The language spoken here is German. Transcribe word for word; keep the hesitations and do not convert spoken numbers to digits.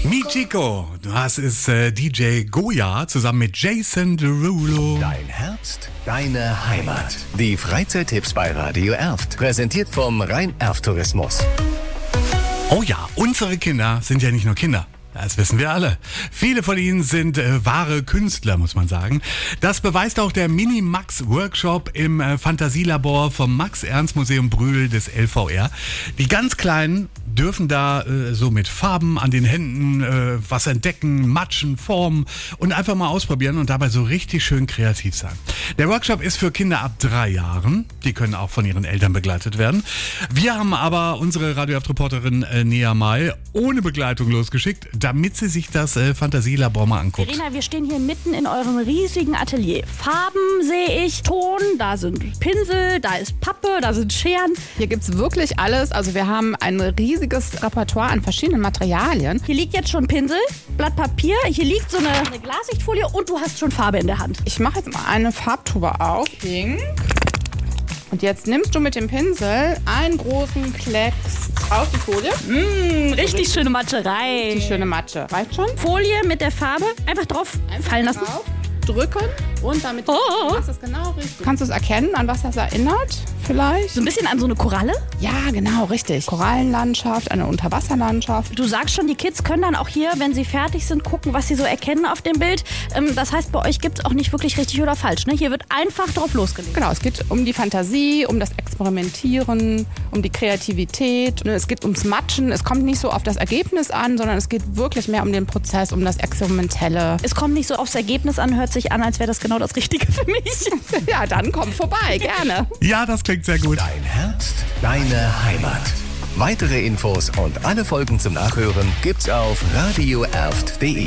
Michiko, das ist äh, D J Goya zusammen mit Jason Derulo. Dein Herbst, deine Heimat. Die Freizeittipps bei Radio Erft. Präsentiert vom Rhein-Erft-Tourismus. Oh ja, unsere Kinder sind ja nicht nur Kinder. Das wissen wir alle. Viele von ihnen sind äh, wahre Künstler, muss man sagen. Das beweist auch der Mini-Max-Workshop im äh, Fantasielabor vom Max-Ernst-Museum Brühl des L V R. Die ganz Kleinen dürfen da äh, so mit Farben an den Händen äh, was entdecken, matschen, formen und einfach mal ausprobieren und dabei so richtig schön kreativ sein. Der Workshop ist für Kinder ab drei Jahren. Die können auch von ihren Eltern begleitet werden. Wir haben aber unsere Radio-Reporterin äh, Nea May ohne Begleitung losgeschickt, damit sie sich das äh, Fantasielabor mal anguckt. Verena, wir stehen hier mitten in eurem riesigen Atelier. Farben sehe ich, Ton, da sind Pinsel, da ist Pappe, da sind Scheren. Hier gibt es wirklich alles. Also wir haben ein riesiges Repertoire an verschiedenen Materialien. Hier liegt jetzt schon Pinsel, Blatt Papier, hier liegt so eine, eine Glassichtfolie und du hast schon Farbe in der Hand. Ich mache jetzt mal eine Farbtube auf. Pink. Und jetzt nimmst du mit dem Pinsel einen großen Klecks auf die Folie. Mmh, richtig schöne Matscherei. Die schöne Matsche. Reicht schon? Folie mit der Farbe einfach drauf einfach fallen lassen. Drauf, drücken und damit oh. du machst es genau richtig. Kannst du es erkennen, an was das erinnert? Vielleicht? So ein bisschen an so eine Koralle? Ja, genau, richtig. Korallenlandschaft, eine Unterwasserlandschaft. Du sagst schon, die Kids können dann auch hier, wenn sie fertig sind, gucken, was sie so erkennen auf dem Bild. Das heißt, bei euch gibt es auch nicht wirklich richtig oder falsch, ne? Hier wird einfach drauf losgelegt. Genau, es geht um die Fantasie, um das Experimentieren, um die Kreativität. Es geht ums Matschen. Es kommt nicht so auf das Ergebnis an, sondern es geht wirklich mehr um den Prozess, um das Experimentelle. Es kommt nicht so aufs Ergebnis an, hört sich an, als wäre das genau das Richtige für mich. Ja, dann komm vorbei, gerne. Ja, das klingt sehr gut. Dein Herbst, deine Heimat. Weitere Infos und alle Folgen zum Nachhören gibt's auf radio erft punkt de.